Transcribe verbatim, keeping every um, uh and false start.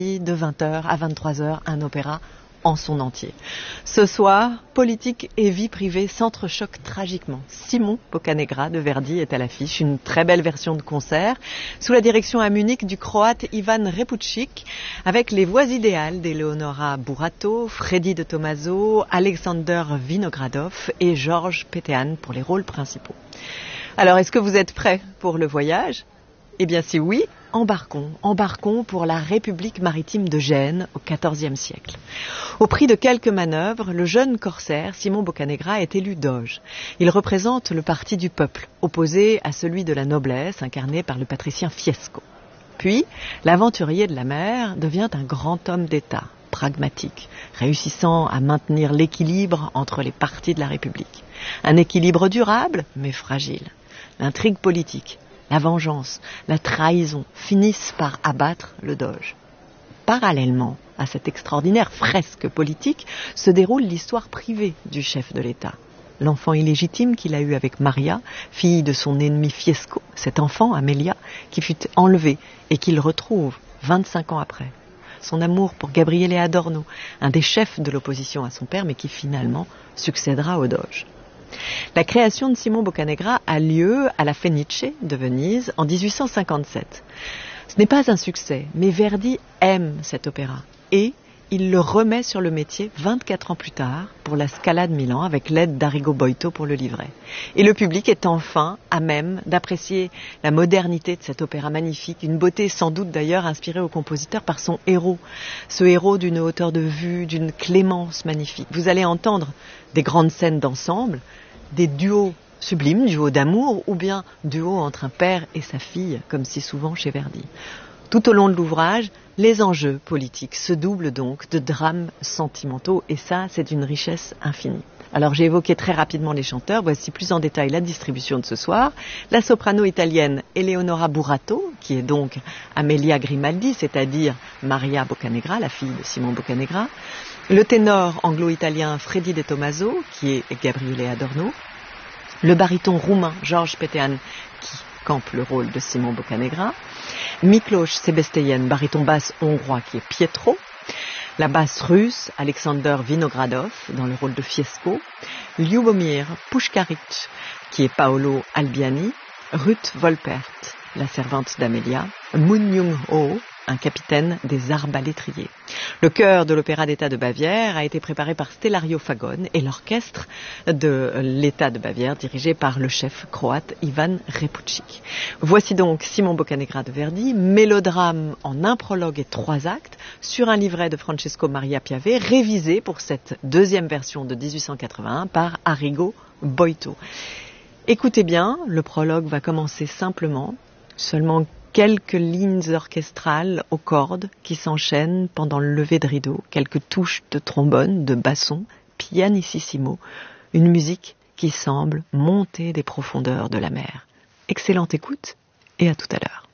de vingt heures à vingt-trois heures, un opéra en son entier. Ce soir, politique et vie privée s'entrechoquent tragiquement. Simon Boccanegra de Verdi est à l'affiche, une très belle version de concert, sous la direction à Munich du croate Ivan Repucic, avec les voix idéales d'Eleonora Burato, Freddy de Tomaso, Alexander Vinogradov et Georges Petean pour les rôles principaux. Alors, est-ce que vous êtes prêts pour le voyage ? Eh bien, si oui, embarquons, embarquons pour la République maritime de Gênes au quatorzième siècle. Au prix de quelques manœuvres, le jeune corsaire Simon Boccanegra est élu doge. Il représente le parti du peuple, opposé à celui de la noblesse, incarné par le patricien Fiesco. Puis, l'aventurier de la mer devient un grand homme d'État, pragmatique, réussissant à maintenir l'équilibre entre les partis de la République. Un équilibre durable, mais fragile. L'intrigue politique, la vengeance, la trahison finissent par abattre le doge. Parallèlement à cette extraordinaire fresque politique se déroule l'histoire privée du chef de l'État. L'enfant illégitime qu'il a eu avec Maria, fille de son ennemi Fiesco, cet enfant, Amelia, qui fut enlevé et qu'il retrouve vingt-cinq ans après. Son amour pour Gabriele Adorno, un des chefs de l'opposition à son père, mais qui finalement succédera au doge. La création de Simon Boccanegra a lieu à la Fenice de Venise en dix-huit cent cinquante-sept. Ce n'est pas un succès, mais Verdi aime cet opéra et il le remet sur le métier vingt-quatre ans plus tard pour la Scala de Milan avec l'aide d'Arrigo Boito pour le livret. Et le public est enfin à même d'apprécier la modernité de cet opéra magnifique, une beauté sans doute d'ailleurs inspirée au compositeur par son héros, ce héros d'une hauteur de vue, d'une clémence magnifique. Vous allez entendre des grandes scènes d'ensemble, des duos sublimes, duos d'amour, ou bien duos entre un père et sa fille, comme si souvent chez Verdi. Tout au long de l'ouvrage, les enjeux politiques se doublent donc de drames sentimentaux, et ça, c'est une richesse infinie. Alors j'ai évoqué très rapidement les chanteurs, voici plus en détail la distribution de ce soir. La soprano italienne Eleonora Burato, qui est donc Amelia Grimaldi, c'est-à-dire Maria Boccanegra, la fille de Simon Boccanegra. Le ténor anglo-italien Freddy de Tomaso, qui est Gabriele Adorno. Le baryton roumain Georges Petean, qui campe le rôle de Simon Boccanegra. Miklos Sebesteyen, baryton basse hongrois, qui est Pietro. La basse russe, Alexander Vinogradov, dans le rôle de Fiesco. Lyubomir Pushkaric, qui est Paolo Albiani. Ruth Volpert, la servante d'Amelia. Moon Young-ho, un capitaine des arbalétriers. Le chœur de l'Opéra d'État de Bavière a été préparé par Stellario Fagone et l'orchestre de l'État de Bavière dirigé par le chef croate Ivan Repucic. Voici donc Simon Boccanegra de Verdi, mélodrame en un prologue et trois actes sur un livret de Francesco Maria Piave, révisé pour cette deuxième version de dix-huit cent quatre-vingt-un par Arrigo Boito. Écoutez bien, le prologue va commencer simplement, seulement quelques lignes orchestrales aux cordes qui s'enchaînent pendant le lever de rideau, quelques touches de trombone, de basson, pianissimo, une musique qui semble monter des profondeurs de la mer. Excellente écoute et à tout à l'heure.